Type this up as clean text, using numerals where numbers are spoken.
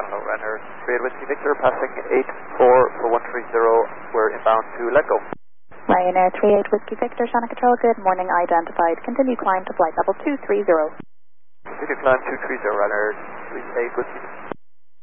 hello, runner 38 Whiskey Victor, passing 84 for 130, we're inbound to let go. Ryanair 38 Whiskey Victor, Shannon Control, good morning, identified. Continue climb to flight level 230. Continue climb 230, runner 38 Whiskey